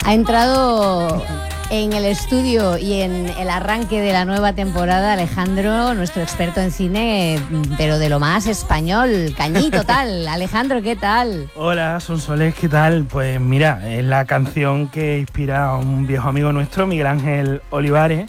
Ha entrado en el estudio y en el arranque de la nueva temporada Alejandro, nuestro experto en cine, pero de lo más español, cañí total. Alejandro, ¿qué tal? Hola, Sonsoles, ¿qué tal? Pues mira, es la canción que inspira a un viejo amigo nuestro, Miguel Ángel Olivares,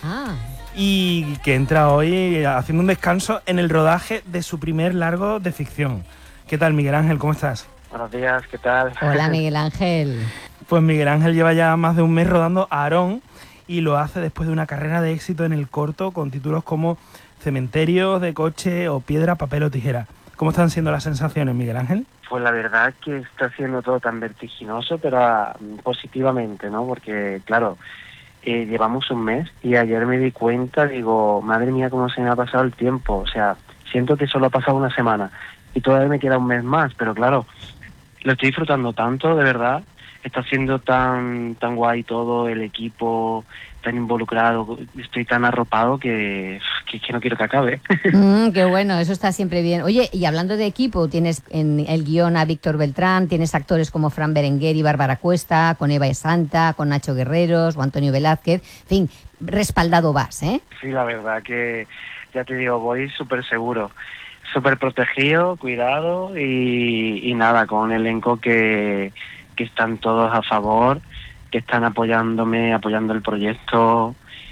y que entra hoy haciendo un descanso en el rodaje de su primer largo de ficción. ¿Qué tal, Miguel Ángel? ¿Cómo estás? Buenos días, ¿qué tal? Hola, Miguel Ángel. Pues Miguel Ángel lleva ya más de un mes rodando a Aarón y lo hace después de una carrera de éxito en el corto con títulos como Cementerios de coche o Piedra, papel o tijera. ¿Cómo están siendo las sensaciones, Miguel Ángel? Pues la verdad que está siendo todo tan vertiginoso, pero positivamente, ¿no? Porque, claro, llevamos un mes y ayer me di cuenta, digo, madre mía, cómo se me ha pasado el tiempo. O sea, siento que solo ha pasado una semana y todavía me queda un mes más, pero claro, lo estoy disfrutando tanto, de verdad. Está siendo tan guay todo, el equipo tan involucrado, estoy tan arropado que no quiero que acabe. Qué bueno, eso está siempre bien. Oye, y hablando de equipo, tienes en el guión a Víctor Beltrán, tienes actores como Fran Berenguer y Bárbara Cuesta, con Eva Santa, con Nacho Guerreros o Antonio Velázquez, en fin, respaldado vas, ¿eh? Sí, la verdad que, ya te digo, voy súper seguro, súper protegido, cuidado y nada, con un elenco que están todos a favor, que están apoyándome, apoyando el proyecto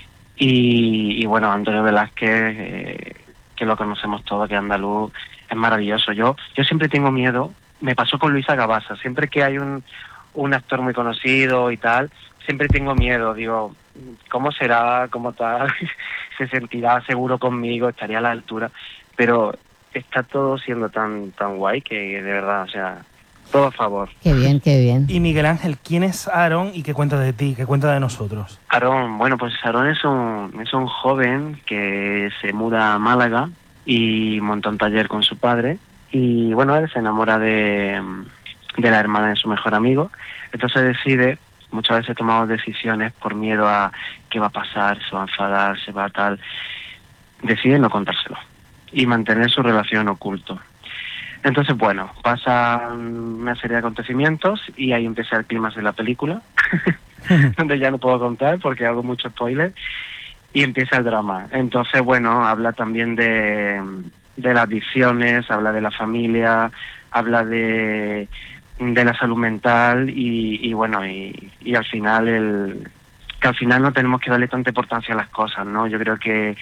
y bueno, Antonio Velázquez, que lo conocemos todos, que es andaluz, es maravilloso. Yo siempre tengo miedo, me pasó con Luisa Gabasa, siempre que hay un actor muy conocido y tal, siempre tengo miedo, digo, ¿cómo será? ¿Cómo tal? ¿Se sentirá seguro conmigo? ¿Estaría a la altura? Pero está todo siendo tan guay que de verdad, o sea, todo a favor. Qué bien, qué bien. Y Miguel Ángel, ¿quién es Aarón y qué cuenta de ti, qué cuenta de nosotros? Aarón, bueno, pues Aarón es un joven que se muda a Málaga y monta un taller con su padre y bueno, él se enamora de la hermana de su mejor amigo, entonces decide, muchas veces tomamos decisiones por miedo a qué va a pasar, se va a enfadar, se va a tal, decide no contárselo y mantener su relación oculto. Entonces, bueno, pasan una serie de acontecimientos y ahí empieza el clímax de la película, donde ya no puedo contar porque hago mucho spoiler, y empieza el drama. Entonces, bueno, habla también de las adicciones, habla de la familia, habla de la salud mental y bueno, y al final que al final no tenemos que darle tanta importancia a las cosas, ¿no? Yo creo que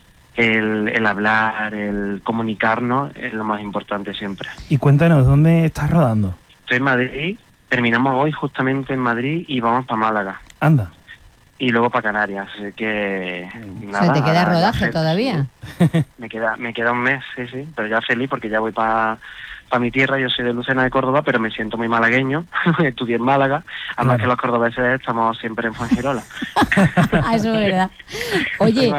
el hablar, el comunicarnos es lo más importante siempre. Y cuéntanos, ¿dónde estás rodando? Estoy en Madrid, terminamos hoy justamente en Madrid y vamos para Málaga. Anda. Y luego para Canarias, así que nada. ¿Se te queda rodaje todavía? Sí. Me queda un mes, sí, pero ya feliz porque ya voy para mi tierra. Yo soy de Lucena de Córdoba, pero me siento muy malagueño. Estudié en Málaga, además que los cordobeses estamos siempre en Fuengirola. Eso es verdad. Oye,